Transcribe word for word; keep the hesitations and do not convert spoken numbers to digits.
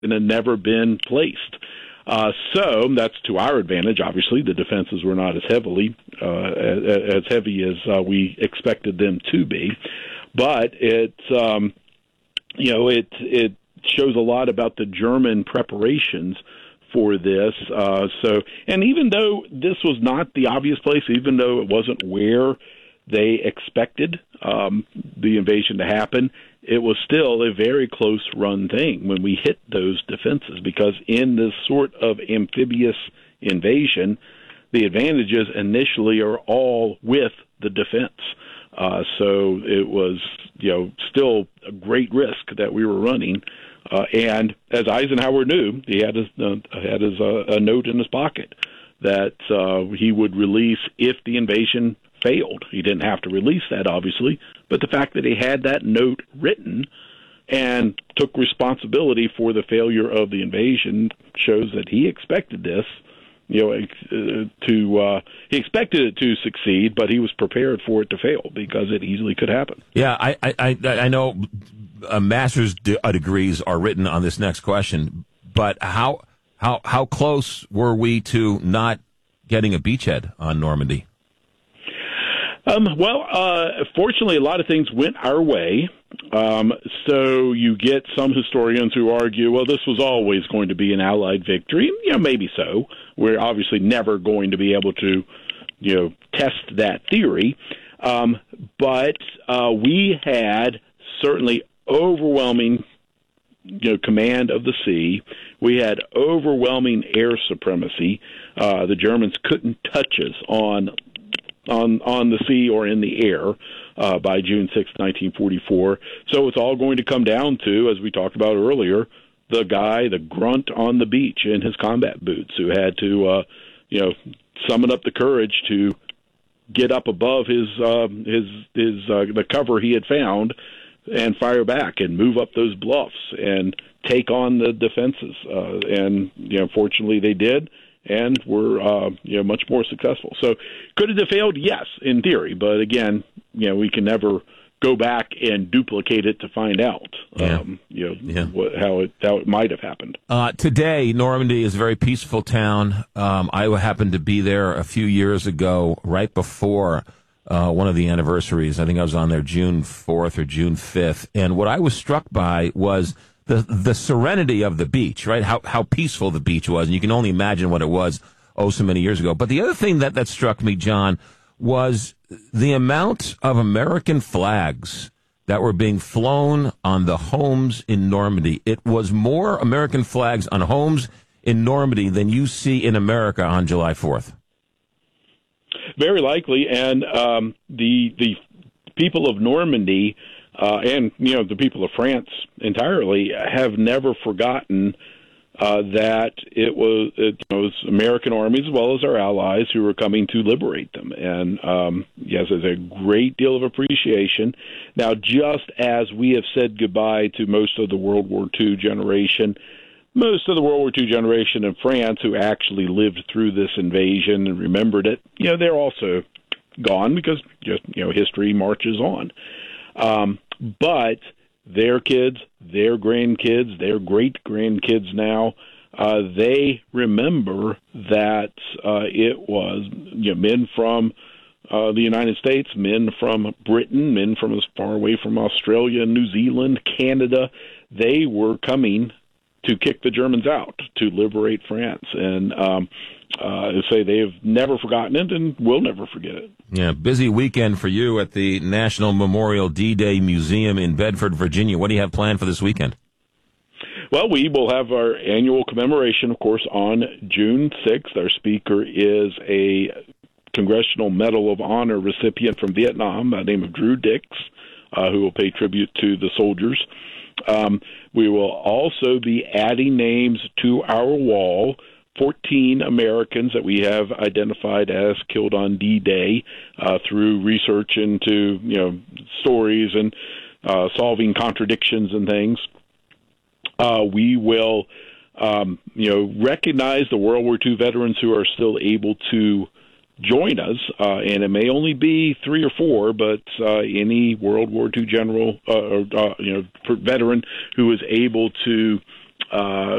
had never been placed. Uh, so that's to our advantage. Obviously, the defenses were not as heavily uh, as heavy as uh, we expected them to be, but it um, you know it it shows a lot about the German preparations for this. Uh, so, and even though this was not the obvious place, even though it wasn't where they expected um, the invasion to happen, it was still a very close run thing when we hit those defenses, because in this sort of amphibious invasion, the advantages initially are all with the defense. Uh, so it was, you know, still a great risk that we were running. Uh, and as Eisenhower knew, he had his, uh, had his uh, a note in his pocket that uh, he would release if the invasion failed. He didn't have to release that, obviously, but the fact that he had that note written and took responsibility for the failure of the invasion shows that he expected this. You know, uh, to uh, he expected it to succeed, but he was prepared for it to fail because it easily could happen. Yeah, I I, I know uh, master's de- degrees are written on this next question, but how how how close were we to not getting a beachhead on Normandy? Um, well, uh, fortunately, a lot of things went our way. Um, so you get some historians who argue, well, this was always going to be an Allied victory. You know, maybe so. We're obviously never going to be able to, you know, test that theory. Um, but uh, we had certainly overwhelming, you know, command of the sea. We had overwhelming air supremacy. Uh, the Germans couldn't touch us on on on the sea or in the air uh, by June sixth, nineteen forty-four. So it's all going to come down to, as we talked about earlier, the guy, the grunt on the beach in his combat boots who had to, uh, you know, summon up the courage to get up above his uh, his his uh, the cover he had found and fire back and move up those bluffs and take on the defenses. Uh, and you know, fortunately, they did. And were uh, you know much more successful. So could it have failed? Yes, in theory. But again, you know we can never go back and duplicate it to find out yeah. um, you know yeah. what, how it how it might have happened. Uh, today, Normandy is a very peaceful town. Um, I happened to be there a few years ago, right before uh, one of the anniversaries. I think I was on there June fourth or June fifth. And what I was struck by was the the serenity of the beach, right? How how peaceful the beach was, and you can only imagine what it was oh so many years ago. But the other thing that, that struck me, John, was the amount of American flags that were being flown on the homes in Normandy. It was more American flags on homes in Normandy than you see in America on July fourth. Very likely, and um, the the people of Normandy. Uh, and, you know, the people of France entirely have never forgotten uh, that it was, it, you know, it was American armies as well as our allies who were coming to liberate them. And, um, yes, there's a great deal of appreciation. Now, just as we have said goodbye to most of the World War Two generation, most of the World War Two generation in France who actually lived through this invasion and remembered it, you know, they're also gone because just, you know, history marches on. Um, but their kids, their grandkids, their great-grandkids now, uh, they remember that uh, it was you know, men from uh, the United States, men from Britain, men from as far away from Australia, New Zealand, Canada. They were coming to kick the Germans out, to liberate France. And um, uh, say they've never forgotten it and will never forget it. Yeah, busy weekend for you at the National Memorial D-Day Museum in Bedford, Virginia. What do you have planned for this weekend? Well, we will have our annual commemoration, of course, on June sixth. Our speaker is a Congressional Medal of Honor recipient from Vietnam by the name of Drew Dix, uh, who will pay tribute to the soldiers. Um, we will also be adding names to our wall, fourteen Americans that we have identified as killed on D-Day uh, through research into, you know, stories and uh, solving contradictions and things. Uh, we will, um, you know, recognize the World War Two veterans who are still able to join us, uh, and it may only be three or four, but uh, any World War Two general uh, or uh, you know veteran who is able to uh,